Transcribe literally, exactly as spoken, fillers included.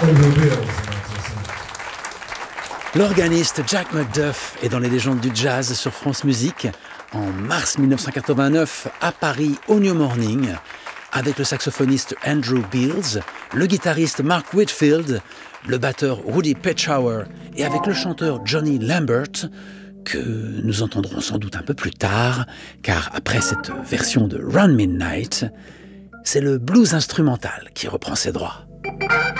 L'organiste Jack McDuff est dans les légendes du jazz sur France Musique en mars dix-neuf cent quatre-vingt-neuf à Paris au New Morning avec le saxophoniste Andrew Beals, le guitariste Mark Whitfield, le batteur Woody Petchower et avec le chanteur Johnny Lambert que nous entendrons sans doute un peu plus tard car après cette version de Round Midnight, c'est le blues instrumental qui reprend ses droits.